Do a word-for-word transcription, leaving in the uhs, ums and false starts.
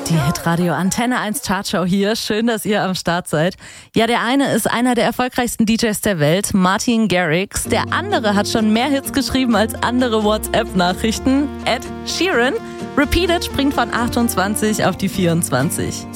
Die Hitradio Antenne eins Chartshow hier. Schön, dass ihr am Start seid. Ja, der eine ist einer der erfolgreichsten D Js der Welt, Martin Garrix. Der andere hat schon mehr Hits geschrieben als andere WhatsApp-Nachrichten. Ed Sheeran. Repeated springt von achtundzwanzig auf die vierundzwanzig.